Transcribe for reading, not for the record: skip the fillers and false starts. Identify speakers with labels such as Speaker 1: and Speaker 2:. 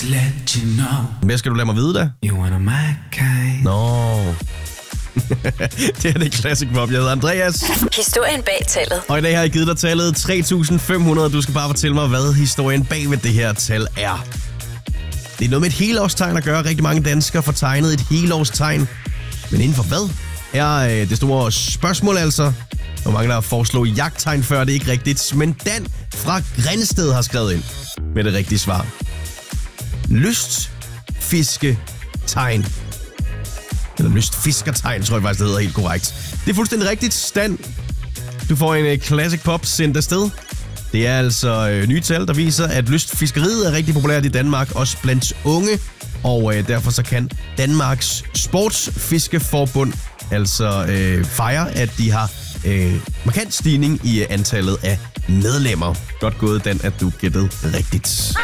Speaker 1: let you know.
Speaker 2: Hvad skal du lade mig vide da?
Speaker 1: You wanna my kind.
Speaker 2: Nå. Det er Classic Pop. Jeg hedder Andreas.
Speaker 3: Historien bag tallet.
Speaker 2: Og i dag har jeg givet dig tallet 3.500. Du skal bare fortælle mig, hvad historien bag ved det her tal er. Det er noget med et helårstegn at gøre. Rigtig mange danskere får tegnet et helårstegn. Men inden for hvad er det store spørgsmål altså? Og mange, der har foreslået jagttegn før, det er ikke rigtigt. Men Dan fra Grindsted har skrevet ind med det rigtige svar. Lystfisketegn. Eller lystfiskertegn, tror jeg faktisk, det hedder helt korrekt. Det er fuldstændig rigtigt, Dan. Du får en Classic Pop sendt afsted. Det er altså nye tal, der viser, at lystfiskeriet er rigtig populært i Danmark, også blandt unge. Og derfor så kan Danmarks Sportsfiskeforbund altså fejre, at de har markant stigning i antallet af medlemmer. Godt gået, Dan, at du gættede rigtigt.